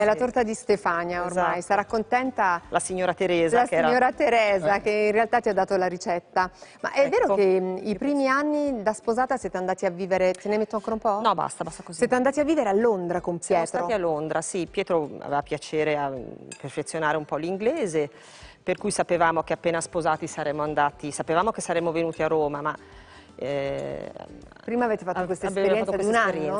È la torta di Stefania ormai, Esatto. sarà contenta La signora Teresa. la signora Teresa che in realtà ti ha dato la ricetta. Ma è vero che i primi anni da sposata siete andati a vivere, te ne metto ancora un po'? No, basta così. Siete andati a vivere a Londra con Siamo Pietro? stati a Londra, sì, Pietro aveva piacere a perfezionare un po' l'inglese, per cui sapevamo che appena sposati saremmo andati, sapevamo che saremmo venuti a Roma, ma Prima avete fatto questa abbiamo esperienza fatto di un questa anno? esperienza.